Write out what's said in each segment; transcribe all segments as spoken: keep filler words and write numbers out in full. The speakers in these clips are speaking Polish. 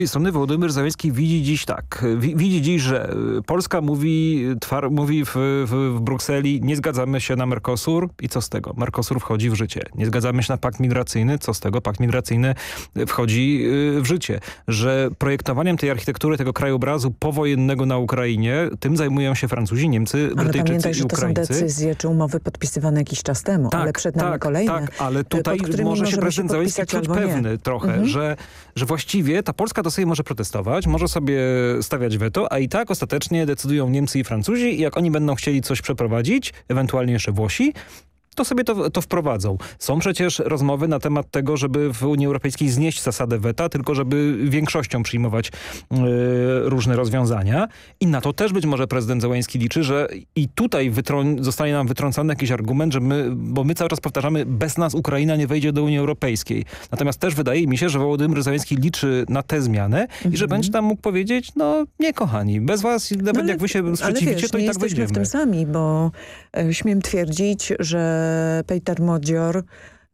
Z strony Wołodymyr Zełenski widzi dziś tak, widzi dziś, że Polska mówi, twar, mówi w, w, w Brukseli, nie zgadzamy się na Mercosur i co z tego? Mercosur wchodzi w życie. Nie zgadzamy się na pakt migracyjny, co z tego? Pakt migracyjny wchodzi w życie. Że projektowaniem tej architektury, tego krajobrazu powojennego na Ukrainie, tym zajmują się Francuzi, Niemcy, Brytyjczycy ale pamiętaj, i że to Ukraińcy. są decyzje czy umowy podpisywane jakiś czas temu, tak, ale przed nami tak, kolejne. Tak, ale tutaj może się prezydent Zełenski czuć pewny trochę, mhm. że, że właściwie ta Polska to sobie może protestować, może sobie stawiać weto, a i tak ostatecznie decydują Niemcy i Francuzi i jak oni będą chcieli coś przeprowadzić, ewentualnie jeszcze Włosi, to sobie to, to wprowadzą. Są przecież rozmowy na temat tego, żeby w Unii Europejskiej znieść zasadę weta, tylko żeby większością przyjmować yy, różne rozwiązania. I na to też być może prezydent Zełenski liczy, że i tutaj wytrą- zostanie nam wytrącony jakiś argument, że my, bo my cały czas powtarzamy, bez nas Ukraina nie wejdzie do Unii Europejskiej. Natomiast też wydaje mi się, że Wołodymyr Zełenski liczy na tę zmianę mhm. i że będzie tam mógł powiedzieć, no nie kochani, bez was, nawet no ale, jak wy się sprzeciwicie, wiesz, to i tak jesteśmy wejdziemy. w tym sami, bo e, śmiem twierdzić, że Peter Modzior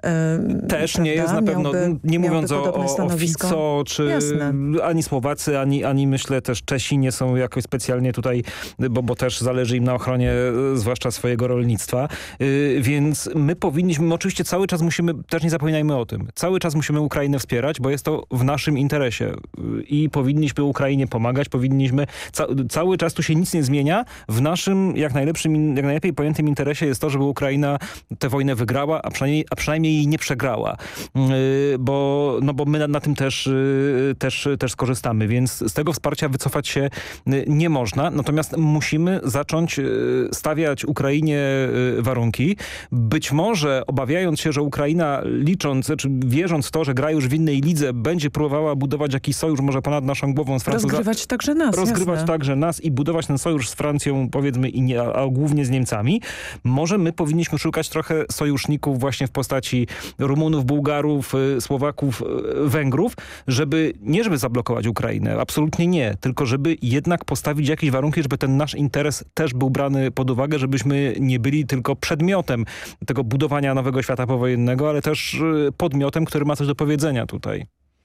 Też prawda? nie jest na pewno, miałby, nie mówiąc o, o Fico, czy Jasne. ani Słowacy, ani, ani myślę też Czesi nie są jakoś specjalnie tutaj, bo, bo też zależy im na ochronie zwłaszcza swojego rolnictwa. Yy, więc my powinniśmy, oczywiście cały czas musimy, też nie zapominajmy o tym, cały czas musimy Ukrainę wspierać, bo jest to w naszym interesie yy, i powinniśmy Ukrainie pomagać, powinniśmy, ca cały czas tu się nic nie zmienia. W naszym jak najlepszym, jak najlepiej pojętym interesie jest to, żeby Ukraina tę wojnę wygrała, a przynajmniej, a przynajmniej jej nie przegrała, yy, bo, no bo my na, na tym też, yy, też, też skorzystamy, więc z tego wsparcia wycofać się yy, nie można, natomiast musimy zacząć yy, stawiać Ukrainie yy, warunki. Być może obawiając się, że Ukraina licząc, czy wierząc w to, że gra już w innej lidze, będzie próbowała budować jakiś sojusz może ponad naszą głową z Francją. Rozgrywać także nas, Rozgrywać jasne. także nas i budować ten sojusz z Francją, powiedzmy, i nie, a, a głównie z Niemcami. Może my powinniśmy szukać trochę sojuszników właśnie w postaci Rumunów, Bułgarów, Słowaków, Węgrów, żeby nie żeby zablokować Ukrainę, absolutnie nie, tylko żeby jednak postawić jakieś warunki, żeby ten nasz interes też był brany pod uwagę, żebyśmy nie byli tylko przedmiotem tego budowania nowego świata powojennego, ale też podmiotem, który ma coś do powiedzenia tutaj.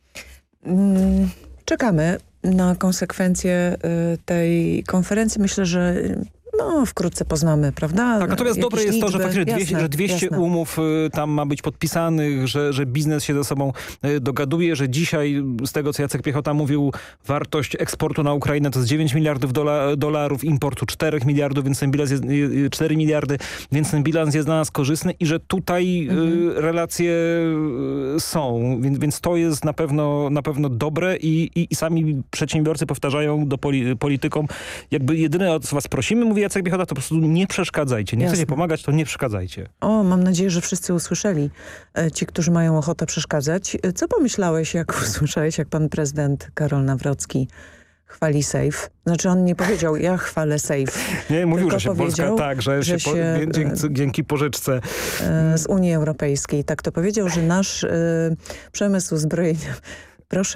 Czekamy na konsekwencje tej konferencji. Myślę, że no, wkrótce poznamy, prawda? Tak, natomiast Jakieś dobre jest liczby. to, że faktycznie jasne, dwieście, że dwieście jasne. umów y, tam ma być podpisanych, że, że biznes się ze sobą y, dogaduje, że dzisiaj z tego, co Jacek Piechota mówił, wartość eksportu na Ukrainę to jest dziewięć miliardów dola, dolarów, importu cztery miliardów, więc ten bilans jest y, cztery miliardy, więc ten bilans jest dla nas korzystny i że tutaj mhm. y, relacje y, są, więc, więc to jest na pewno, na pewno dobre i, i, i sami przedsiębiorcy powtarzają do poli, politykom, jakby jedyne o co was prosimy, mówi Jacek Piechota, to po prostu nie przeszkadzajcie. Nie Jasne. Chcecie pomagać, to nie przeszkadzajcie. O, mam nadzieję, że wszyscy usłyszeli. Ci, którzy mają ochotę przeszkadzać. Co pomyślałeś, jak usłyszałeś, jak pan prezydent Karol Nawrocki chwali Sejf? Znaczy on nie powiedział, ja chwalę Sejf. Nie, mówił, że się Polska tak, że, że się, się po, dzięki, dzięki pożyczce z Unii Europejskiej. Tak to powiedział, że nasz y, przemysł zbrojenia... Proszę.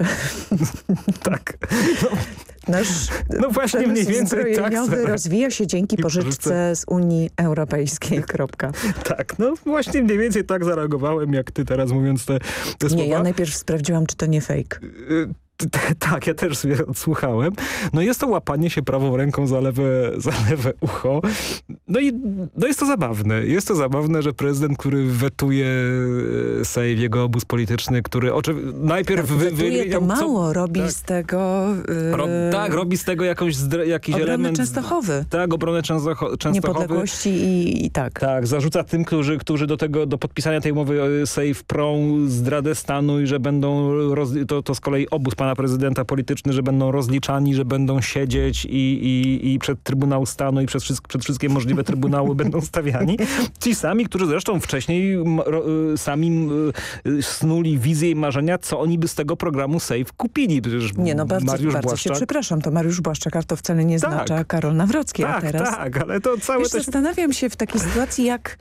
Tak. No. Nasz no właśnie mniej więcej tak. rozwija się dzięki pożyczce z Unii Europejskiej. Kropka. Tak, no właśnie mniej więcej tak zareagowałem, jak ty teraz mówiąc te, te słowa. Nie, ja najpierw sprawdziłam, czy to nie fake. Y Tak, ja też sobie odsłuchałem. No jest to łapanie się prawą ręką za lewe, za lewe ucho. No i no jest to zabawne. Jest to zabawne, że prezydent, który wetuje Sejm, jego obóz polityczny, który oczywiście najpierw... Tak, wy, wetuje wy, to mało, co, robi tak. z tego... Yy, Ro, tak, robi z tego jakąś, jakiś obronę element... Częstochowy. Tak, obronę Częstochowy. Niepodległości i, i tak. Tak, zarzuca tym, którzy, którzy do tego, do podpisania tej umowy Sejf prą zdradę stanu i że będą, roz, to, to z kolei obóz pana prezydenta polityczny, że będą rozliczani, że będą siedzieć i, i, i przed Trybunał Stanu i przed, wszystk przed wszystkie możliwe trybunały będą stawiani. Ci sami, którzy zresztą wcześniej ro, sami snuli wizję i marzenia, co oni by z tego programu Sejf kupili. Przecież nie, no bardzo, Mariusz bardzo Błaszczak... się przepraszam, to Mariusz Błaszczak, a to wcale nie tak. znacza Karol Nawrocki, tak, a teraz... Tak, ale to całe... Wiesz, też... zastanawiam się w takiej sytuacji, jak...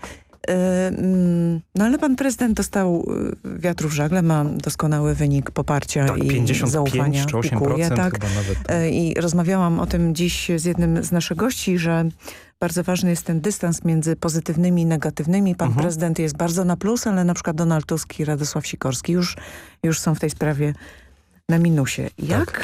No ale pan prezydent dostał wiatru w żagle, ma doskonały wynik poparcia tak, i zaufania. czy osiem procent Pikuje, tak. chyba nawet. I rozmawiałam o tym dziś z jednym z naszych gości, że bardzo ważny jest ten dystans między pozytywnymi i negatywnymi. Pan mhm. prezydent jest bardzo na plus, ale na przykład Donald Tusk i Radosław Sikorski już, już są w tej sprawie na minusie. Jak,